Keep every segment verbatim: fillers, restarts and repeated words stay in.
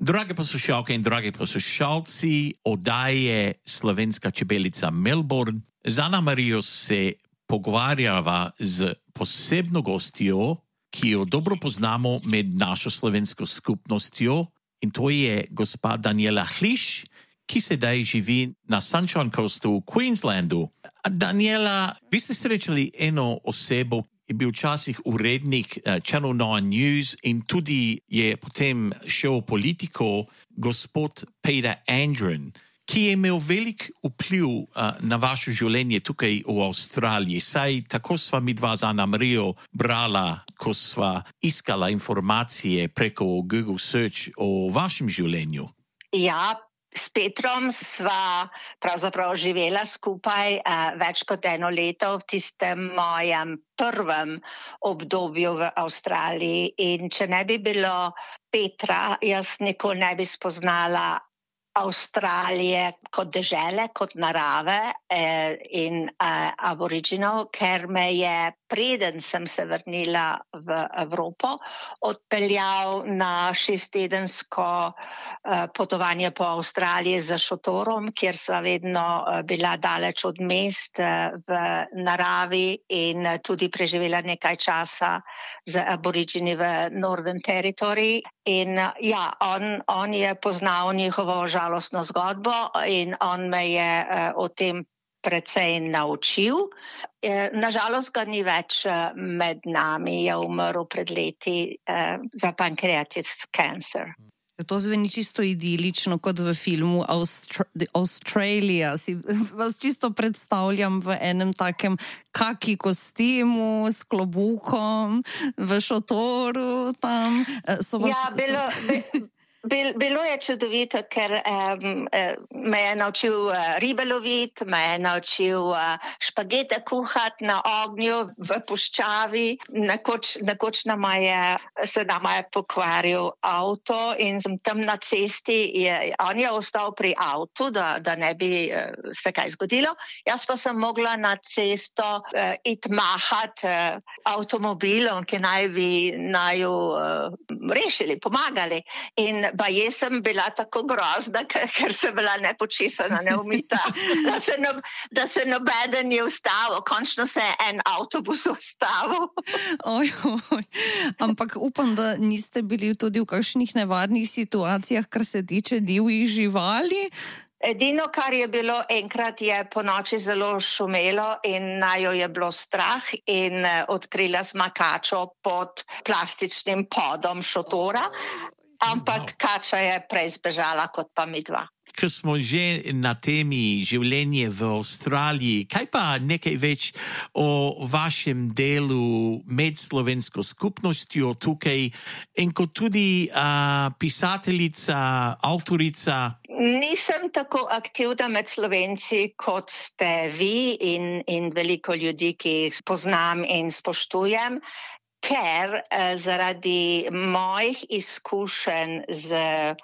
Drage poslušalke in dragi poslušalci, oddaje Slovenska čebelica Melbourne. Z Ana Marijo se pogovarjava z posebno gostjo, ki jo dobro poznamo med našo slovensko skupnostjo, in to je gospa Daniela Hliš, ki sedaj živi na Sunshine Coastu v Queenslandu. Daniela, vi ste srečali eno osebo, je bil včasih urednik uh, Channel nine News in tudi je potem šel v politiko gospod Peter Andren, ki je imel velik vpliv uh, na vaše življenje tukaj v Avstraliji. Saj tako sva mi dva z Ana Marijo brala, ko sva iskala informacije preko Google Search o vašem življenju. Ja, s Petrom sva pravzaprav živela skupaj uh, več kot eno leto v tistem mojem prvem obdobju v Avstraliji. In če ne bi bilo Petra, jaz nikoli ne bi spoznala Avstralije kot dežele, kot narave eh, in eh, aboriginov, ker me je, preden sem se vrnila v Evropo, odpeljal na šesttedensko eh, potovanje po Avstraliji za šotorom, kjer sva vedno eh, bila daleč od mest eh, v naravi in eh, tudi preživela nekaj časa z aborigini v Northern Territory. In ja, on, on je poznal njihovo žalostno zgodbo in on me je uh, o tem precej naučil. E, nažalost ga ni več uh, med nami, je umrl pred leti uh, za pancreatic cancer. To zveni čisto idilično, kot v filmu Austra- Australia. Si vas čisto predstavljam v enem takem kaki kostimu, s klobukom, v šotoru tam. So vas, ja, bilo... So... Bil, bilo je čudovito, ker um, me je naučil uh, ribe loviti, me je naučil uh, špagete kuhati na ognju v puščavi. Nekoč, nekoč nama je, se nama je pokvaril avto in sem tam na cesti, je, on je ostal pri avtu, da, da ne bi uh, se kaj zgodilo. Jaz pa sem mogla na cesto uh, iti mahati uh, avtomobilom, ki naj bi naju uh, rešili, pomagali. In pa jaz sem bila tako grozna, ker sem bila nepočesana, neumita, da se, no, da se nobeden je ustavil. Končno se je en avtobus ustavil. Oj, oj. Ampak upam, da niste bili tudi v kakšnih nevarnih situacijah, kar se tiče divjih živali. Edino, kar je bilo, enkrat je po noči zelo šumelo in najo je bilo strah in odkrila sva kačo pod plastičnim podom šotora. Ampak kača je prej zbežala kot pa mi dva. Ko smo že na temi življenje v Avstraliji, kaj pa nekaj več o vašem delu med slovensko skupnostjo tukaj in kot tudi a, pisateljica, avtorica? Nisem tako aktivna med Slovenci, kot ste vi in, in veliko ljudi, ki jih spoznam in spoštujem. Ker eh, zaradi mojih izkušenj z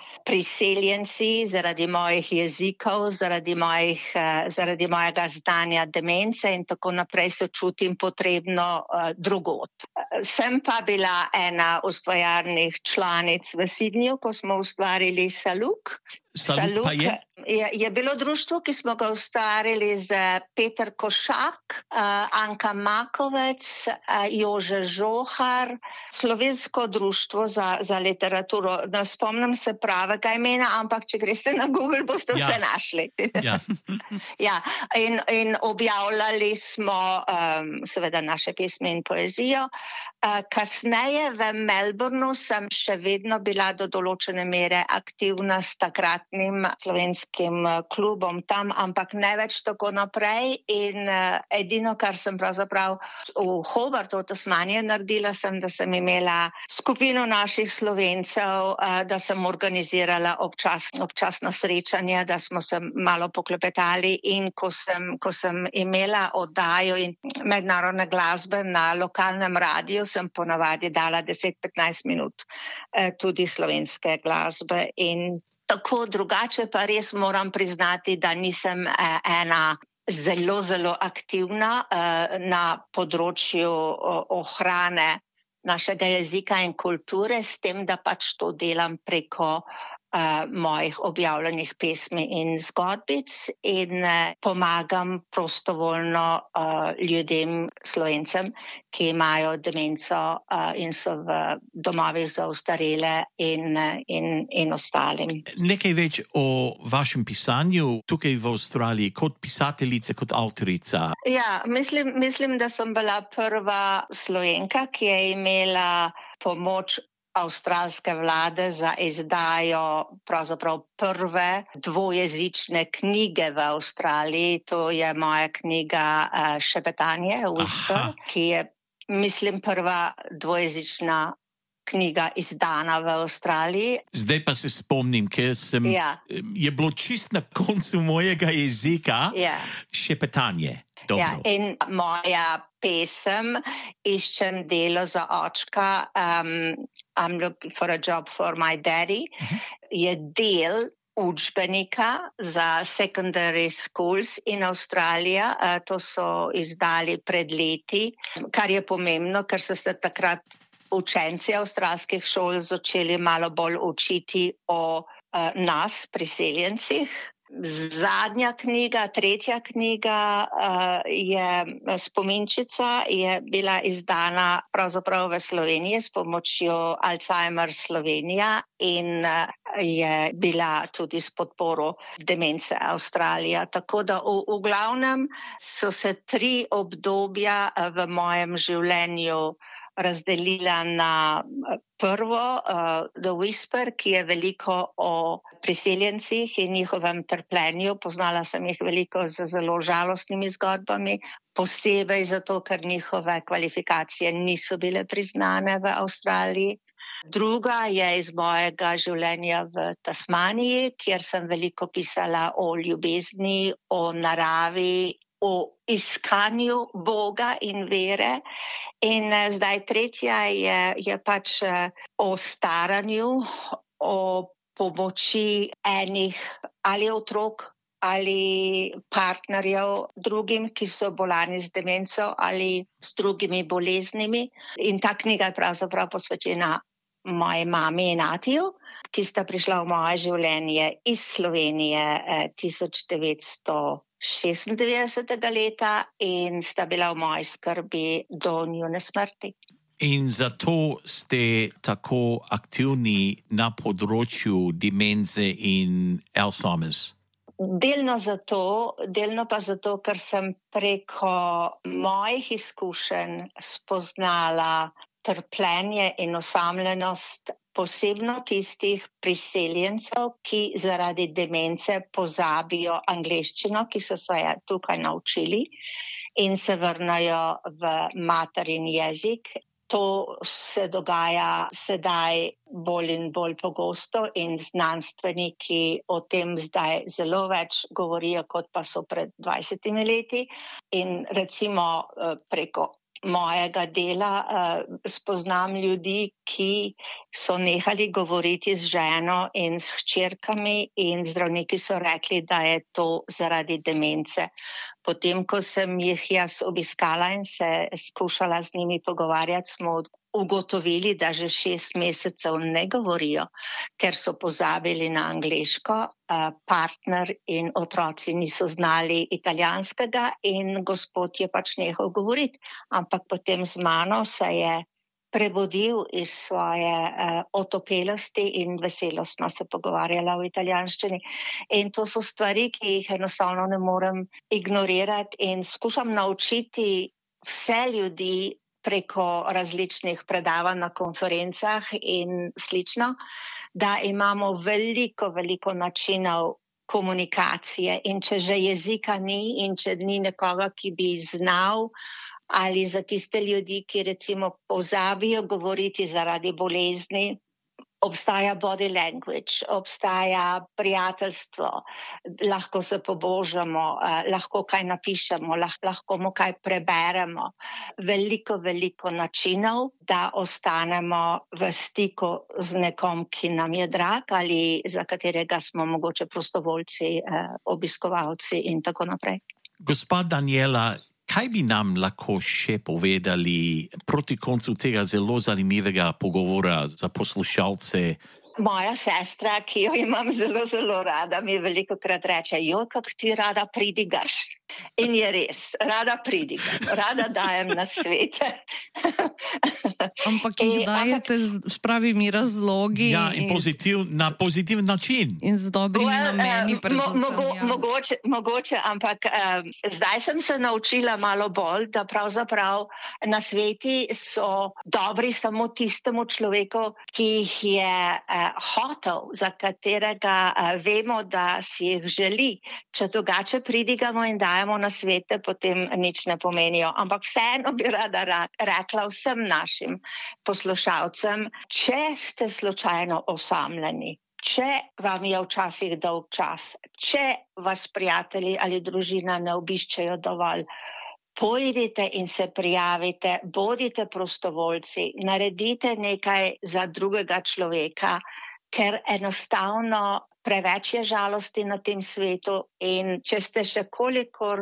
priseljenci, zaradi mojih jezikov, zaradi, mojih, eh, zaradi mojega znanja demence in tako naprej se čutim potrebno eh, drugot. Sem pa bila ena ustvarjalnih članic v Sydneyju, ko smo ustvarili Saluk. Saluk pa je? Je, je bilo društvo, ki smo ga ustvarili z Peter Košak, uh, Anka Makovec, uh, Jože Žohar, Slovensko društvo za, za literaturo. Ne spomnim se pravega imena, ampak če greste na Google, boste ja. Vse našli. Ja. Ja, in, in objavljali smo um, seveda naše pesmi in poezijo. Uh, kasneje v Melbourneu sem še vedno bila do določene mere aktivna s takratnim slovenskim klubom tam, ampak ne več tako naprej. In uh, edino, kar sem pravzaprav v Hobartu, v Tasmaniji naredila, sem, da sem imela skupino naših Slovencev, uh, da sem organizirala občas, občasna srečanja, da smo se malo poklepetali in ko sem, ko sem imela oddajo in mednarodne glasbe na lokalnem radiju, sem ponavadi dala deset do petnajst minut uh, tudi slovenske glasbe in tako drugače pa res moram priznati, da nisem eh, ena zelo, zelo aktivna eh, na področju eh, ohrane našega jezika in kulture, s tem, da pač to delam preko uh, mojih objavljenih pesmi in zgodbic in uh, pomagam prostovoljno uh, ljudem, Slovencem, ki imajo demenco uh, in so v domovih za ostarele in, in, in ostalim. Nekaj več o vašem pisanju tukaj v Avstraliji kot pisateljica, kot avtorica. Ja, mislim, mislim, da sem bila prva Slovenka, ki je imela pomoč avstralske vlade za izdajo pravzaprav prve dvojezične knjige v Avstraliji. To je moja knjiga uh, Šepetanje, Whisper, ki je, mislim, prva dvojezična knjiga izdana v Avstraliji. Zdaj pa se spomnim, ker sem, ja. je bilo čist na koncu mojega jezika ja. Šepetanje. Ja, in moja pesem Iščem delo za očka, um, I'm looking for a job for my daddy, uh-huh. je del učbenika za secondary schools in Avstralija. Uh, to so izdali pred leti, kar je pomembno, ker so se takrat učenci avstralskih šol začeli malo bolj učiti o uh, nas, priseljencih. Zadnja knjiga, tretja knjiga uh, je Spominčica, je bila izdana pravzaprav v Sloveniji s pomočjo Alzheimer Slovenija in uh, je bila tudi s podporo Demence Avstralija. Tako da v, v glavnem so se tri obdobja v mojem življenju razdelila na prvo, uh, The Whisper, ki je veliko o priseljencih in njihovem trpljenju. Poznala sem jih veliko z zelo žalostnimi zgodbami, posebej zato, ker njihove kvalifikacije niso bile priznane v Avstraliji. Druga je iz mojega življenja v Tasmaniji, kjer sem veliko pisala o ljubezni, o naravi, o iskanju Boga in vere. In uh, zdaj tretja je, je pač uh, o staranju, o pomoči enih ali otrok ali partnerjev drugim, ki so bolani z demenco ali s drugimi boleznimi. In ta knjiga je pravzaprav posvečena moji mami in atiju, ki sta prišla v moje življenje iz Slovenije eh, tisoč devetsto šestindevetdesetega leta in sta bila v moji skrbi do njune smrti. In zato ste tako aktivni na področju demence in Alzheimer's? Delno zato, delno pa zato, ker sem preko mojih izkušenj spoznala trpljenje in osamljenost posebno tistih priseljencev, ki zaradi demence pozabijo angleščino, ki so se je tukaj naučili in se vrnajo v materin jezik. To se dogaja sedaj bolj in bolj pogosto in znanstveniki o tem zdaj zelo več govorijo, kot pa so pred dvajsetimi leti. In recimo preko mojega dela uh, spoznam ljudi, ki so nehali govoriti z ženo in s hčerkami in zdravniki so rekli, da je to zaradi demence. Potem, ko sem jih jaz obiskala in se skušala z njimi pogovarjati, smo ugotovili, da že šest mesecev ne govorijo, ker so pozabili na angleško, partner in otroci niso znali italijanskega in gospod je pač nehal govoriti. Ampak potem z mano se je prebudil iz svoje uh, otopelosti in veselostno se pogovarjala v italijanščini. In to so stvari, ki jih enostavno ne morem ignorirati in skušam naučiti vse ljudi preko različnih predavanj na konferencah in slično, da imamo veliko, veliko načinov komunikacije in če že jezika ni in če ni nekoga, ki bi znal, ali za tiste ljudi, ki recimo pozabijo govoriti zaradi bolezni, obstaja body language, obstaja prijateljstvo, lahko se pobožamo, eh, lahko kaj napišemo, lahko, lahko mu kaj preberemo. Veliko, veliko načinov, da ostanemo v stiku z nekom, ki nam je drag ali za katerega smo mogoče prostovoljci, eh, obiskovalci in tako naprej. Gospa Daniela, kaj bi nam lahko še povedali proti koncu tega zelo zanimivega pogovora za poslušalce Moja sestra, ki jo imam zelo, zelo rada, mi veliko krat reče, jo, kako ti rada pridigaš. In je res, rada pridigam, rada dajem na svete. Ampak jih E, dajete z s pravimi razlogi Ja, in pozitiv, na pozitiven način. in z dobrimi Well, nameni eh, predvsem. mo, mogo, ja. mogoče, mogoče, ampak um, zdaj sem se naučila malo bolj, da pravzaprav na sveti so dobri samo tistemu človeku, ki jih je uh, hotel, za katerega uh, vemo, da si jih želi. Če drugače pridigamo in dajemo na svete, potem nič ne pomenijo. Ampak vseeno bi rada ra- rekla vsem našim poslušalcem, če ste slučajno osamljeni, če vam je včasih dolg čas, če vas prijatelji ali družina ne obiščejo dovolj, pojdite in se prijavite, bodite prostovoljci, naredite nekaj za drugega človeka, ker enostavno preveč je žalosti na tem svetu in če ste še kolikor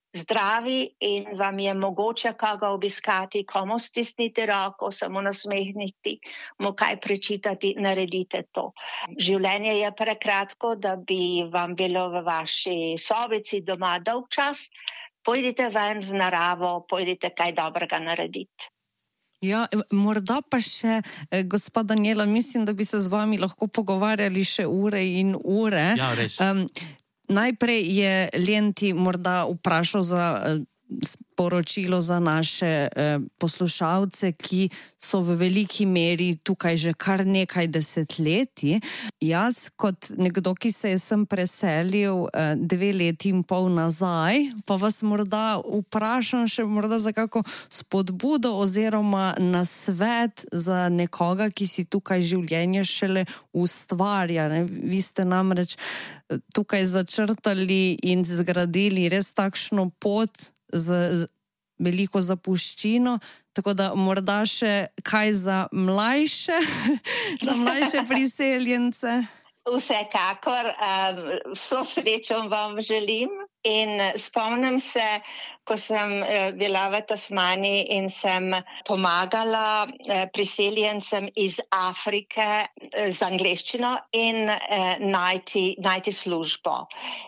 zdravi in vam je mogoče koga obiskati, komu stisniti roko, samo nasmehniti, mu kaj prečitati, naredite to. Življenje je prekratko, da bi vam bilo v vaši sobici doma dolg čas. Pojdite ven v naravo, pojdite kaj dobrega narediti. Ja, morda pa še, eh, gospa Daniela, mislim, da bi se z vami lahko pogovarjali še ure in ure. Ja, res. Um, najprej je Lenti morda vprašal za eh, sporočilo za naše eh, poslušalce, ki so v veliki meri tukaj že kar nekaj desetletij. Jaz kot nekdo, ki se je sem preselil eh, dve leti in pol nazaj, pa vas morda vprašam še morda za kako spodbudo oziroma nasvet za nekoga, ki si tukaj življenje šele ustvarja. Ne? Vi ste namreč tukaj začrtali in zgradili res takšno pot z, z veliko zapuščino, tako da morda še kaj za mlajše, za mlajše priseljence. Vsekakor, um, vso srečo vam želim in spomnim se, ko sem uh, bila v Tasmaniji in sem pomagala uh, priseljencem iz Afrike uh, z angleščino in uh, najti, najti službo.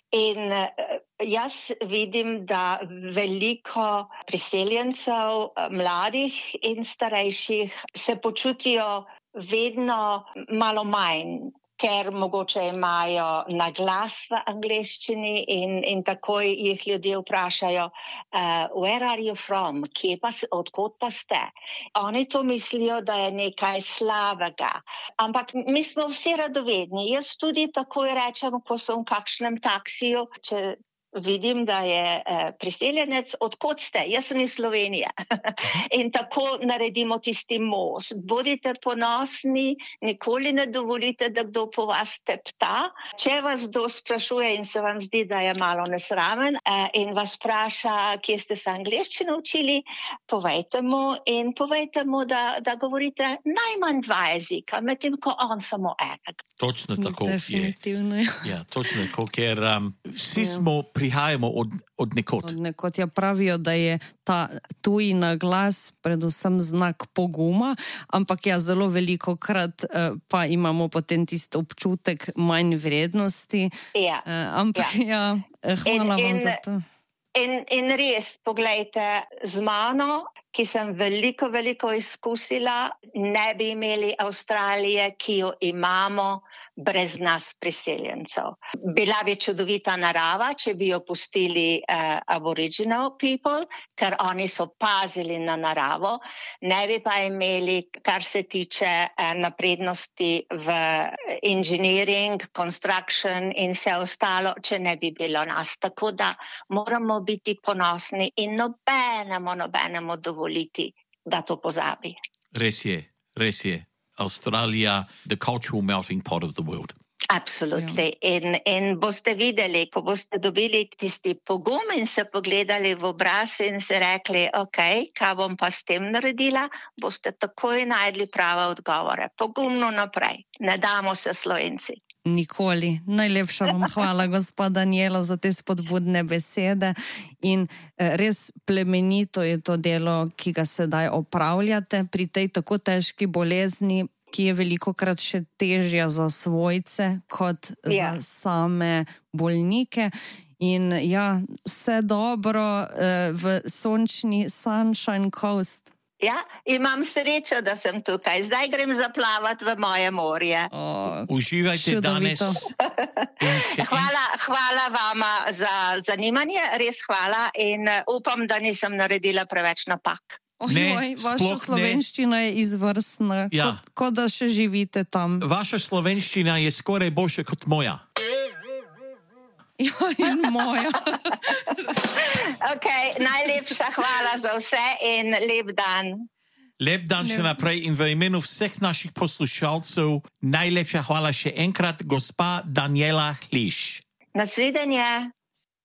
In uh, jaz vidim, da veliko priseljencev, uh, mladih in starejših, se počutijo vedno malo manj, ker mogoče imajo naglas v angleščini in, in takoj jih ljudje vprašajo, uh, where are you from, kje pa, odkot pa ste. Oni to mislijo, da je nekaj slabega. Ampak mi smo vsi radovedni. Jaz tudi takoj rečem, ko sem v kakšnem taksiju, če vidim, da je eh, priseljenec, odkot ste? Jaz sem iz Slovenije. In tako naredimo tisti most. Bodite ponosni, nikoli ne dovolite, da kdo po vas tepta. Če vas kdo sprašuje in se vam zdi, da je malo nesramen eh, in vas vpraša, kje ste se angleščino učili, povejte mu in povejte mu, da, da govorite najmanj dva jezika, medtem ko on samo enega. Točno tako je. Definitivno je. Ja, točno tako, ker um, vsi smo prihajamo od, od nekod. Od nekod ja pravijo, da je ta tuji naglas predvsem znak poguma, ampak ja, zelo veliko krat uh, pa imamo potem tisti občutek manj vrednosti. Ja. Uh, ampak ja, ja hvala in, vam in, za to. In, in res, poglejte, z mano, ki sem veliko, veliko izkusila, ne bi imeli Avstralije, ki jo imamo brez nas priseljencev. Bila bi čudovita narava, če bi jo pustili uh, aboriginal people, ker oni so pazili na naravo, ne bi pa imeli, kar se tiče uh, naprednosti v engineering, construction in vse ostalo, če ne bi bilo nas. Tako da moramo biti ponosni in nobenemu, nobenemu dovoliti, da to pozabi. Res je, res je. Australija, the cultural melting pot of the world. Absolutely. Ja. In, in boste videli, ko boste dobili tisti pogum in se pogledali v obraz in se rekli, ok, kaj bom pa s tem naredila, boste takoj najdli prave odgovore. Pogumno naprej. Ne damo se Slovenci. Nikoli. Najlepša vam hvala, gospa Daniela, za te spodbudne besede in res plemenito je to delo, ki ga sedaj opravljate pri tej tako težki bolezni. ki je veliko krat še težja za svojce kot Ja. za same bolnike. In ja, vse dobro uh, v sončni Sunshine Coast. Ja, imam srečo, da sem tukaj. Zdaj grem zaplavati v moje morje. Oh, Uživajte danes. In še en- Hvala, hvala vama za zanimanje, res hvala in eh, upam, da nisem naredila preveč napak. Ne, Ojoj, vaša sploh ne. slovenščina je izvrstna, Ja. kot, kot da še živite tam. Vaša slovenščina je skoraj boljša kot moja. Ja, in moja. Okay, najlepša hvala za vse in lep dan. Lep dan še naprej in v imenu vseh naših poslušalcev najlepša hvala še enkrat, gospa Daniela Hliš. Nasvidenje.